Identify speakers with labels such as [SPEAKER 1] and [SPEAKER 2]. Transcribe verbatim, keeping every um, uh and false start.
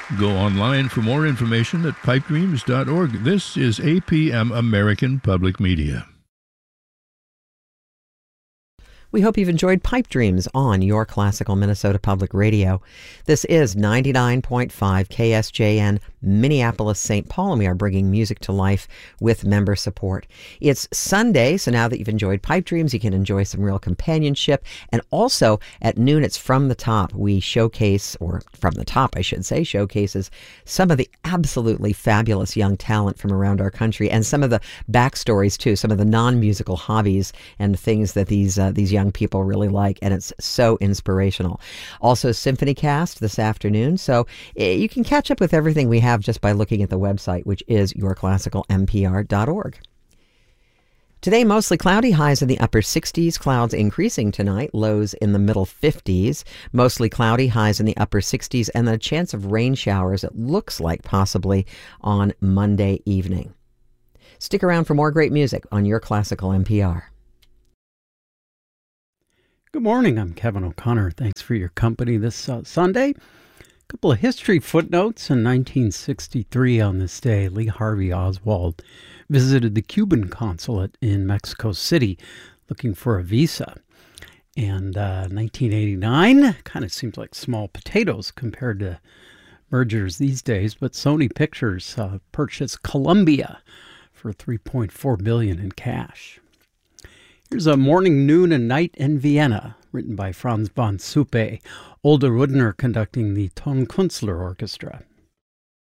[SPEAKER 1] Go online for more information at pipe dreams dot org. This is A P M American Public Media.
[SPEAKER 2] We hope you've enjoyed Pipe Dreams on your classical Minnesota Public Radio. This is ninety-nine point five K S J N, Minneapolis, Saint Paul, and we are bringing music to life with member support. It's Sunday, so now that you've enjoyed Pipe Dreams, you can enjoy some real companionship. And also, at noon, it's From the Top. We showcase, or From the Top, I should say, showcases some of the absolutely fabulous young talent from around our country, and some of the backstories, too, some of the non-musical hobbies and things that these uh, these young young people really like, and it's so inspirational. Also, Symphony Cast this afternoon, so you can catch up with everything we have just by looking at the website, which is your classical M P R dot org. Today, mostly cloudy, highs in the upper sixties, clouds increasing tonight, lows in the middle fifties. Mostly cloudy, highs in the upper sixties, and then a chance of rain showers, it looks like possibly on Monday evening. Stick around for more great music on your classical M P R.
[SPEAKER 3] Good morning, I'm Kevin O'Connor. Thanks for your company this uh, Sunday. A couple of history footnotes. In nineteen sixty-three, on this day, Lee Harvey Oswald visited the Cuban consulate in Mexico City looking for a visa. And uh, nineteen eighty-nine, kind of seems like small potatoes compared to mergers these days, but Sony Pictures uh, purchased Columbia for three point four billion dollars in cash. Here's a Morning, Noon, and Night in Vienna, written by Franz von Suppe, Olda Rudner conducting the Tonkünstler Orchestra.